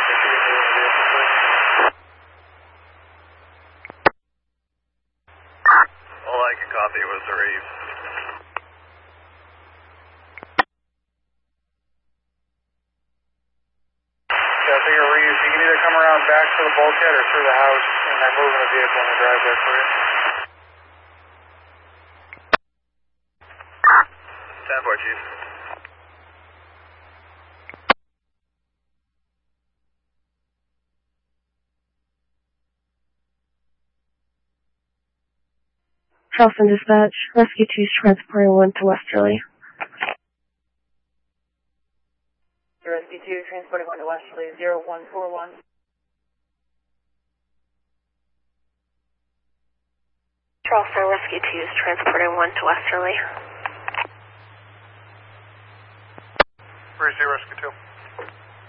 All I could copy was a Reeve. Yeah, I think a Reeve. You can either come around back to the bulkhead or through the house, and they're moving a vehicle in the driveway for you. 10-4, Chief. Charleston Dispatch, Rescue 2's transporting 1 to Westerly. Rescue 2, transporting 1 to Westerly, 0141. Charleston Rescue 2's transporting 1 to Westerly. Where's your Rescue 2?